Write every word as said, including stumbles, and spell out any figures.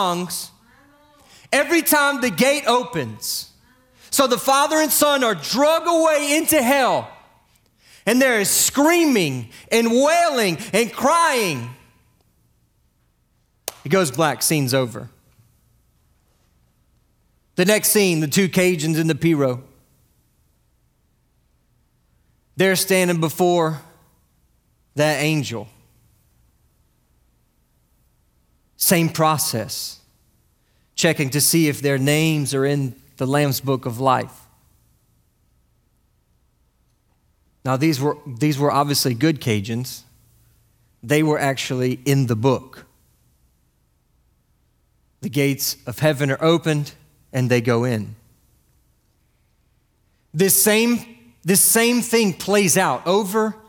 tongues every time the gate opens. So the Father and Son are drug away into hell, and there is screaming and wailing and crying. It goes black, scene's over. The next scene, the two Cajuns in the Pirogue. They're standing before that angel. Same process, checking to see if their names are in the Lamb's Book of Life. Now, these were, these were obviously good Cajuns. They were actually in the book. The gates of heaven are opened, and they go in. This same, this same thing plays out over